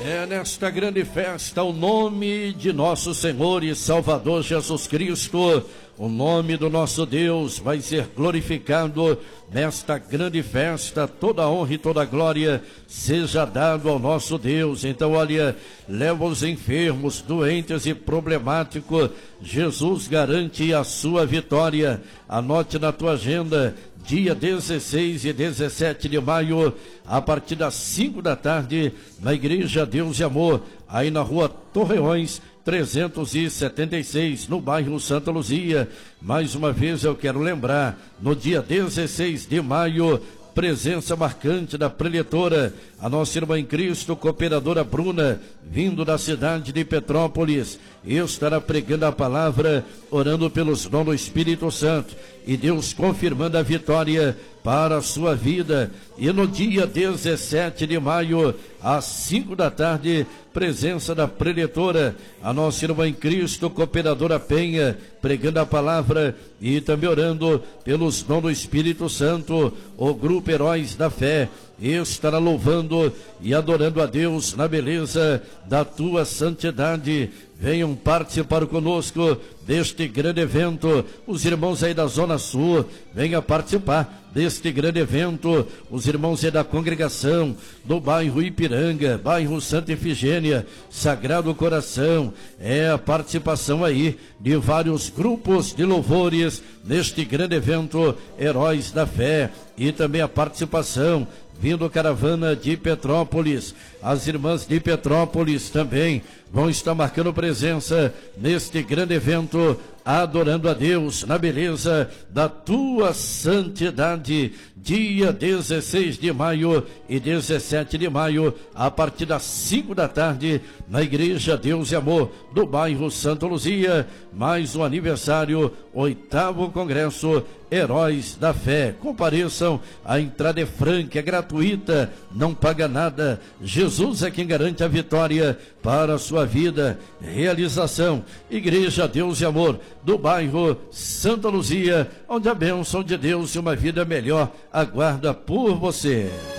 É nesta grande festa o nome de nosso Senhor e Salvador Jesus Cristo, o nome do nosso Deus vai ser glorificado nesta grande festa. Toda a honra e toda a glória seja dado ao nosso Deus. Então, olha, leva os enfermos, doentes e problemáticos. Jesus garante a sua vitória. Anote na tua agenda, dia 16 e 17 de maio, a partir das 5 da tarde, na Igreja Deus e Amor, aí na rua Torreões, 376, no bairro Santa Luzia. Mais uma vez eu quero lembrar, no dia 16 de maio, presença marcante da preletora, a nossa irmã em Cristo, cooperadora Bruna, vindo da cidade de Petrópolis, estará pregando a palavra, orando pelos dons do Espírito Santo, e Deus confirmando a vitória para a sua vida. E no dia 17 de maio, às 5 da tarde, presença da preletora, a nossa irmã em Cristo, cooperadora Penha, pregando a palavra e também orando pelos dons do Espírito Santo. O grupo Heróis da Fé estará louvando e adorando a Deus na beleza da tua santidade. Venham participar conosco deste grande evento. Os irmãos aí da Zona Sul, venham participar deste grande evento. Os irmãos aí da congregação do bairro Ipiranga, bairro Santa Efigênia, Sagrado Coração, é a participação aí de vários grupos de louvores neste grande evento Heróis da Fé, e também a participação vindo caravana de Petrópolis. As irmãs de Petrópolis também vão estar marcando presença neste grande evento, adorando a Deus na beleza da tua santidade. Dia 16 de maio e 17 de maio, a partir das 5 da tarde, na Igreja Deus e Amor, do bairro Santa Luzia, mais um aniversário, 8º Congresso Heróis da Fé. Compareçam, a entrada é franca, é gratuita, não paga nada. Jesus é quem garante a vitória para a sua vida. Realização, Igreja Deus e Amor, do bairro Santa Luzia, onde a bênção de Deus e uma vida melhor aguarda por você.